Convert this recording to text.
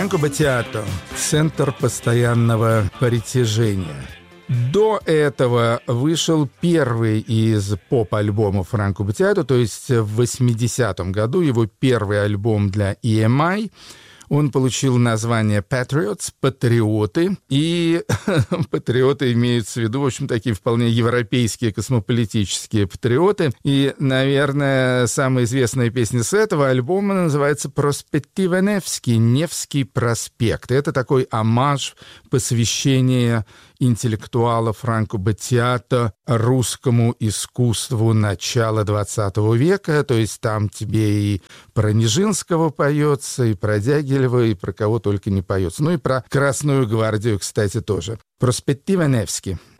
Франко Баттиато «Центр постоянного притяжения». До этого вышел первый из поп-альбомов Франко Баттиато, то есть в 80-м году его первый альбом для EMI. Он получил название Patriots, «Патриоты», и патриоты имеются в виду, в общем, такие вполне европейские космополитические патриоты. И, наверное, самая известная песня с этого альбома называется «Проспектива Невский», «Невский проспект». Это такой оммаж, посвящение интеллектуала Франко Баттиато русскому искусству начала XX века, то есть там тебе и про Нижинского поется, и про Дягилева, и про кого только не поется. Ну и про Красную гвардию, кстати, тоже. «Проспектива Невский».